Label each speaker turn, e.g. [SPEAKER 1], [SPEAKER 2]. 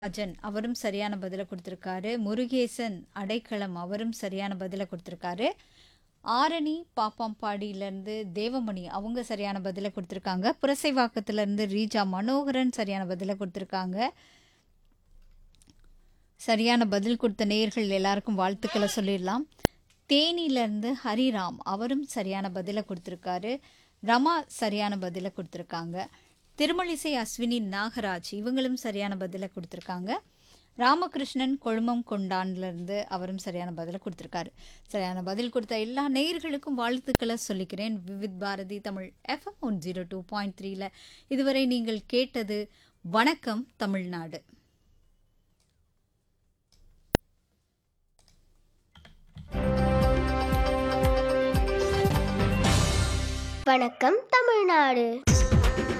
[SPEAKER 1] ராஜன் அவரும் சரியான பதில குடுத்திருக்காரு. முருகேசன் அடைக்கலம் அவரும் சரியான பதில குடுத்திருக்காரு. ஆரணி பாப்பாம்பாடியிலேருந்து தேவமணி அவங்க சரியான பதில குடுத்திருக்காங்க. புரசைவாக்கத்திலேருந்து ரீஜா மனோகரன் சரியான பதில குடுத்திருக்காங்க. சரியான பதில் கொடுத்த நேயர்கள் எல்லாருக்கும் வாழ்த்துக்களை சொல்லிடலாம். தேனியிலேருந்து ஹரிராம் அவரும் சரியான பதில குடுத்திருக்காரு. ரமா சரியான பதில குடுத்திருக்காங்க. திருமழிசை அஸ்வினி நாகராஜ் இவங்களும் சரியான பதில குடுத்திருக்காங்க. ராமகிருஷ்ணன் கொழுமம் கொண்டான்லேருந்து அவரும் சரியான பதில குடுத்திருக்காரு. சரியான பதில் கொடுத்த எல்லா நேயர்களுக்கும் வாழ்த்துக்களை சொல்லிக்கிறேன். விவித் பாரதி தமிழ் FM 102.3ல இதுவரை நீங்கள் கேட்டது வணக்கம் தமிழ்நாடு.
[SPEAKER 2] வணக்கம் தமிழ்நாடு.